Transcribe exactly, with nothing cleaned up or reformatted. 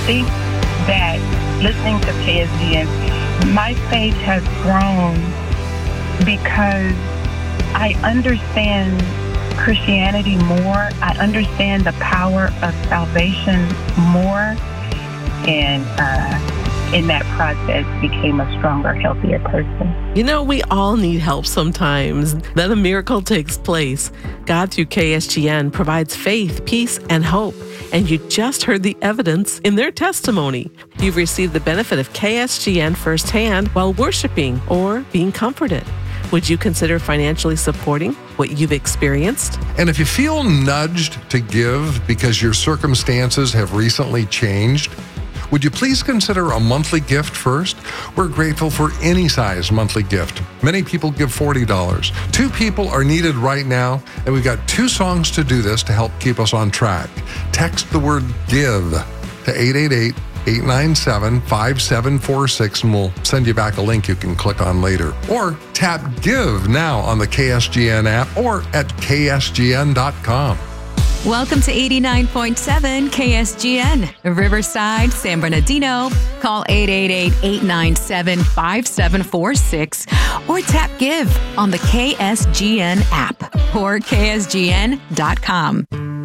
think that listening to K S G N, my faith has grown because I understand Christianity more. I understand the power of salvation more. And uh, in that process, became a stronger, healthier person. You know, we all need help sometimes. Then a miracle takes place. God, through K S G N, provides faith, peace, and hope. And you just heard the evidence in their testimony. You've received the benefit of K S G N firsthand while worshiping or being comforted. Would you consider financially supporting what you've experienced? And if you feel nudged to give because your circumstances have recently changed, would you please consider a monthly gift first? We're grateful for any size monthly gift. Many people give forty dollars. Two people are needed right now, and we've got two songs to do this to help keep us on track. Text the word GIVE to eight eight eight, eight nine seven, five seven four six, and we'll send you back a link you can click on later. Or tap GIVE now on the K S G N app or at K S G N dot com. Welcome to eighty-nine point seven K S G N, Riverside, San Bernardino. Call eight eight eight, eight nine seven, five seven four six or tap GIVE on the K S G N app or K S G N dot com.